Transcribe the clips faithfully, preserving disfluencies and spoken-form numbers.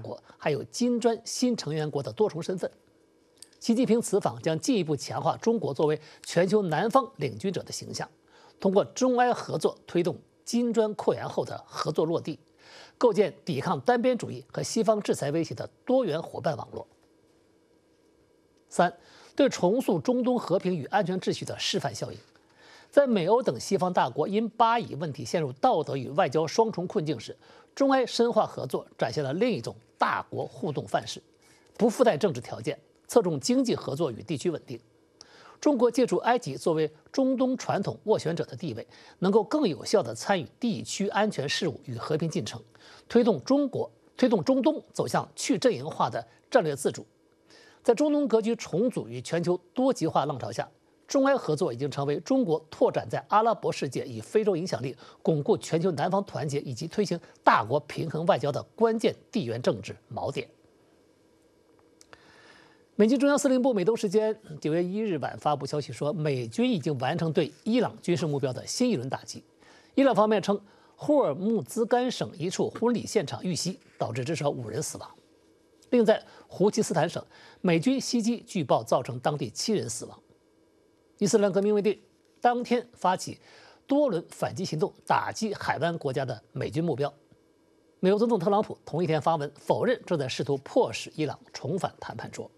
国，还有金砖新成员国的多重身份。习近平此访将进一步强化中国作为全球南方领军者的形象，通过中埃合作推动金砖扩员后的合作落地，构建抵抗单边主义和西方制裁威胁的多元伙伴网络。三，对重塑中东和平与安全秩序的示范效应。在美欧等西方大国因巴以问题陷入道德与外交双重困境时，中埃深化合作展现了另一种大国互动范式，不附带政治条件，侧重经济合作与地区稳定。中国借助埃及作为中东传统斡旋者的地位，能够更有效地参与地区安全事务与和平进程，推动中国推动中东走向去阵营化的战略自主。在中东格局重组与全球多极化浪潮下，中埃合作已经成为中国拓展在阿拉伯世界以非洲影响力、巩固全球南方团结以及推行大国平衡外交的关键地缘政治锚点。美军中央司令部美东时间九月一日晚发布消息说，美军已经完成对伊朗军事目标的新一轮打击。伊朗方面称，霍尔木兹干省一处婚礼现场遇袭，导致至少五人死亡。另在胡奇斯坦省，美军袭击据报造成当地七人死亡。伊斯兰革命卫队当天发起多轮反击行动，打击海湾国家的美军目标。美国总统特朗普同一天发文否认正在试图迫使伊朗重返谈判桌。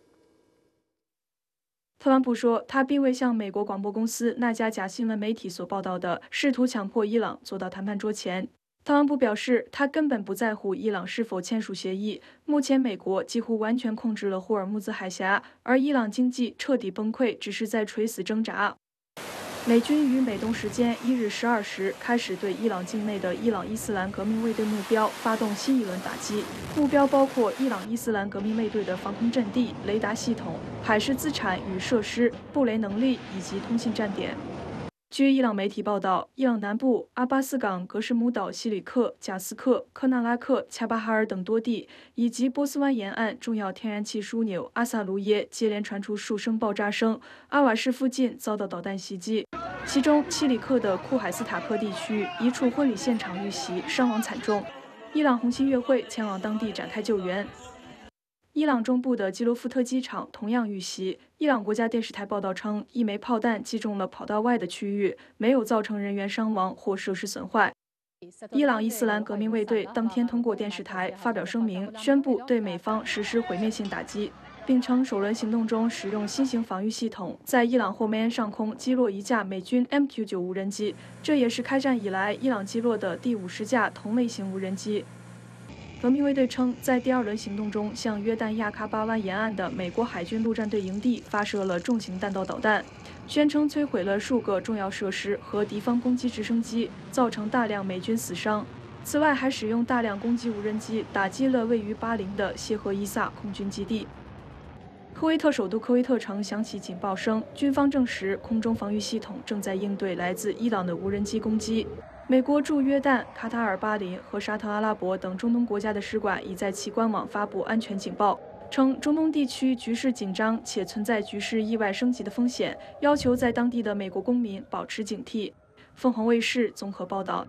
特朗普说，他并未像美国广播公司那家假新闻媒体所报道的，试图强迫伊朗坐到谈判桌前。特朗普表示，他根本不在乎伊朗是否签署协议。目前，美国几乎完全控制了霍尔木兹海峡，而伊朗经济彻底崩溃只是在垂死挣扎。美军于美东时间一日十二时开始对伊朗境内的伊朗伊斯兰革命卫队目标发动新一轮打击，目标包括伊朗伊斯兰革命卫队的防空阵地、雷达系统、海事资产与设施、布雷能力以及通信站点。据伊朗媒体报道，伊朗南部阿巴斯港、格什姆岛、西里克、贾斯克、科纳拉克、恰巴哈尔等多地，以及波斯湾沿岸重要天然气枢纽阿萨卢耶接连传出数声爆炸声，阿瓦市附近遭到导弹袭击。其中，西里克的库海斯塔克地区一处婚礼现场遇袭，伤亡惨重。伊朗红新月会前往当地展开救援。伊朗中部的基罗夫特机场同样遇袭。伊朗国家电视台报道称，一枚炮弹击中了跑道外的区域，没有造成人员伤亡或设施损坏。伊朗伊斯兰革命卫队当天通过电视台发表声明，宣布对美方实施毁灭性打击，并称首轮行动中使用新型防御系统，在伊朗霍梅恩上空击落一架美军 M Q 九 无人机，这也是开战以来伊朗击落的第五十架同类型无人机。革命卫队称，在第二轮行动中，向约旦亚喀巴湾沿岸的美国海军陆战队营地发射了重型弹道导弹，宣称摧毁了数个重要设施和敌方攻击直升机，造成大量美军死伤。此外，还使用大量攻击无人机打击了位于巴林的谢赫伊萨空军基地。科威特首都科威特城响起警报声，军方证实空中防御系统正在应对来自伊朗的无人机攻击。美国驻约旦、卡塔尔、巴林和沙特阿拉伯等中东国家的使馆已在其官网发布安全警报，称中东地区局势紧张且存在局势意外升级的风险，要求在当地的美国公民保持警惕。凤凰卫视综合报道。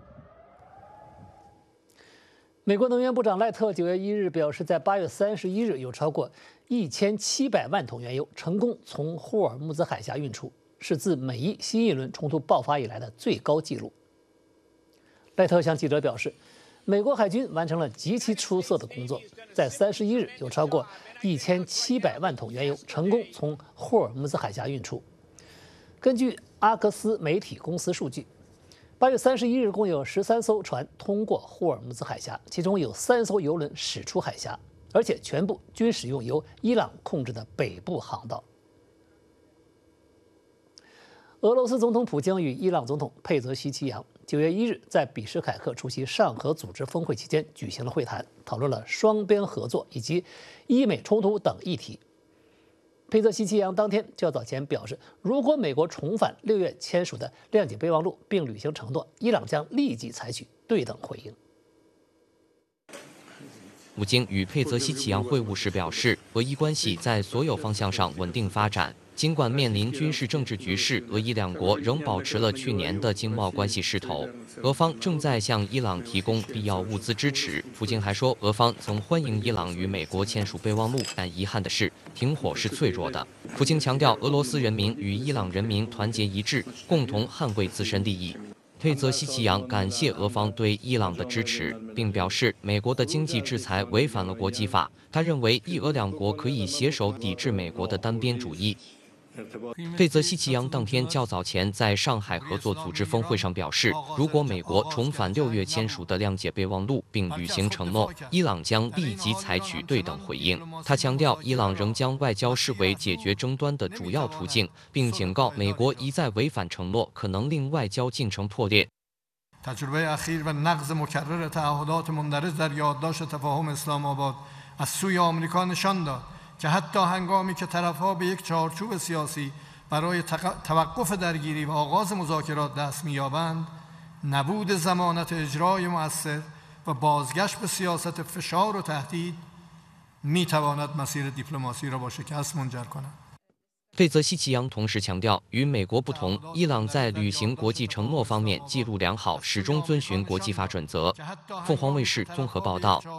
美国能源部长赖特九月一日表示，在八月三十一日有超过一千七百万桶原油成功从霍尔木兹海峡运出，是自美伊新一轮冲突爆发以来的最高纪录。赖特向记者表示，美国海军完成了极其出色的工作，在三十一日有超过一千七百万桶原油成功从霍尔木兹海峡运出。根据阿克斯媒体公司数据，八月三十一日共有十三艘船通过霍尔木兹海峡，其中有三艘油轮驶出海峡，而且全部均使用由伊朗控制的北部航道。俄罗斯总统普京与伊朗总统佩泽西奇扬九月一日在比什凯克出席上合组织峰会期间举行了会谈，讨论了双边合作以及伊美冲突等议题。佩泽西奇扬当天较早前表示，如果美国重返六月签署的谅解备忘录并履行承诺，伊朗将立即采取对等回应。 普京与佩泽西奇扬会晤时表示，俄伊关系在所有方向上稳定发展。 尽管面临军事政治局势，俄伊两国仍保持了去年的经贸关系势头。俄方正在向伊朗提供必要物资支持。普京还说，俄方曾欢迎伊朗与美国签署备忘录，但遗憾的是，停火是脆弱的。普京强调，俄罗斯人民与伊朗人民团结一致，共同捍卫自身利益。佩泽西奇扬感谢俄方对伊朗的支持，并表示美国的经济制裁违反了国际法。他认为伊俄两国可以携手抵制美国的单边主义。佩泽西奇扬当天较早前在上海合作组织峰会上表示，如果美国重返六月签署的谅解备忘录并履行承诺，伊朗将立即采取对等回应。他强调，伊朗仍将外交视为解决争端的主要途径，并警告美国一再违反承诺，可能令外交进程破裂。 تجربه اخیر و نقض مکرر تعهدات مندرج در یادداشت تفاهم اسلام آباد از سوی آمریکا نشان داد که حتی هنگامی که طرف‌ها به یک چارچوب سیاسی برای توقف درگیری و آغاز مذاکرات دست می‌یابند، نبود ضمانت اجرای مؤثر و بازگشت به سیاست فشار و تهدید می‌تواند مسیر دیپلماسی را با شکست منجر کند. 佩泽西奇扬同时强调，与美国不同，伊朗在履行国际承诺方面记录良好，始终遵循国际法准则。凤凰卫视综合报道。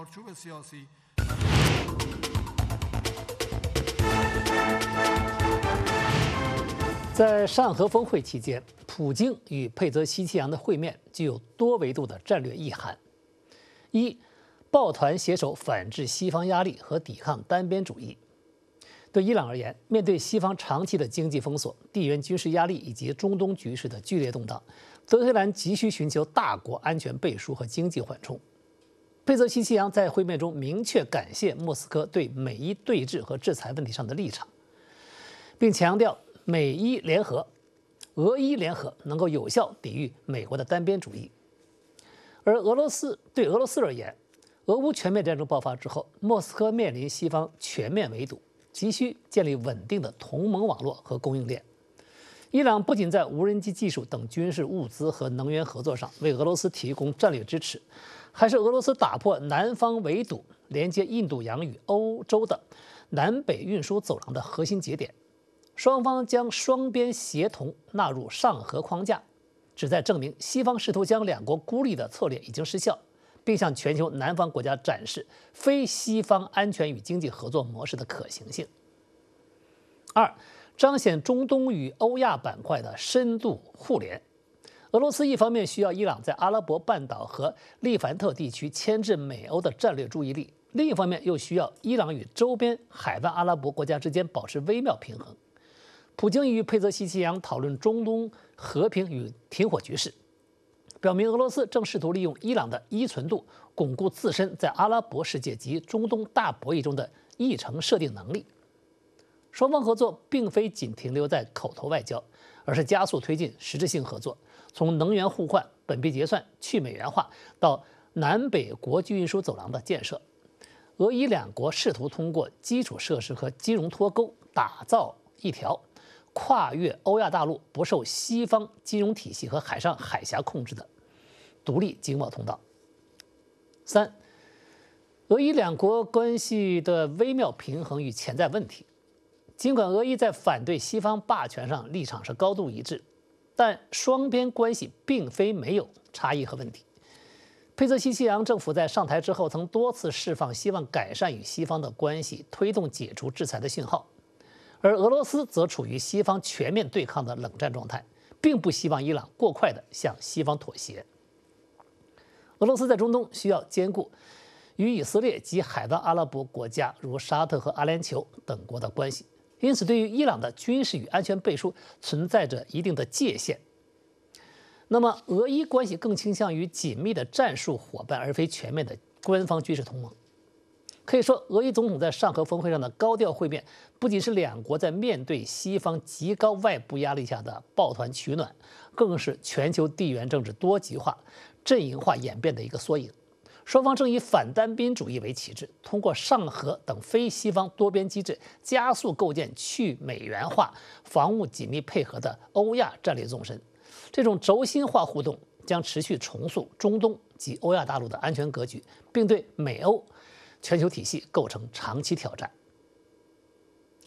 在上合峰会期间，普京与佩泽西奇扬的会面具有多维度的战略意涵：一、抱团携手反制西方压力和抵抗单边主义。对伊朗而言，面对西方长期的经济封锁、地缘军事压力以及中东局势的剧烈动荡，德黑兰急需寻求大国安全背书和经济缓冲。佩泽西奇扬在会面中明确感谢莫斯科对美伊对峙和制裁问题上的立场，并强调美伊联合、俄伊联合能够有效抵御美国的单边主义。而俄罗斯对俄罗斯而言，俄乌全面战争爆发之后，莫斯科面临西方全面围堵，急需建立稳定的同盟网络和供应链。伊朗不仅在无人机技术等军事物资和能源合作上为俄罗斯提供战略支持，还是俄罗斯打破南方围堵、连接印度洋与欧洲的南北运输走廊的核心节点。双方将双边协同纳入上合框架，旨在证明西方试图将两国孤立的策略已经失效，并向全球南方国家展示非西方安全与经济合作模式的可行性。二、彰显中东与欧亚板块的深度互联。俄罗斯一方面需要伊朗在阿拉伯半岛和利凡特地区牵制美欧的战略注意力，另一方面又需要伊朗与周边海湾阿拉伯国家之间保持微妙平衡。普京与佩泽西奇扬讨论中东和平与停火局势，表明俄罗斯正试图利用伊朗的依存度，巩固自身在阿拉伯世界及中东大博弈中的议程设定能力。双方合作并非仅停留在口头外交，而是加速推进实质性合作，从能源互换、本币结算、去美元化到南北国际运输走廊的建设。俄伊两国试图通过基础设施和金融脱钩，打造一条跨越欧亚大陆、不受西方金融体系和海上海峡控制的独立经贸通道。三、俄伊两国关系的微妙平衡与潜在问题。尽管俄伊在反对西方霸权上立场是高度一致，但双边关系并非没有差异和问题。佩泽西奇扬政府在上台之后，曾多次释放希望改善与西方的关系、推动解除制裁的信号。而俄罗斯则处于西方全面对抗的冷战状态，并不希望伊朗过快地向西方妥协。俄罗斯在中东需要兼顾与以色列及海湾阿拉伯国家如沙特和阿联酋等国的关系，因此对于伊朗的军事与安全背书存在着一定的界限。那么，俄伊关系更倾向于紧密的战术伙伴，而非全面的官方军事同盟。可以说，俄伊总统在上合峰会上的高调会面，不仅是两国在面对西方极高外部压力下的抱团取暖，更是全球地缘政治多极化、阵营化演变的一个缩影。双方正以反单边主义为旗帜，通过上合等非西方多边机制，加速构建去美元化、防务紧密配合的欧亚战略纵深。这种轴心化互动将持续重塑中东及欧亚大陆的安全格局，并对美欧全球体系构成长期挑战。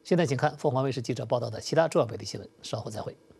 现在请看凤凰卫视记者报道的其他重要本地新闻，稍后再会。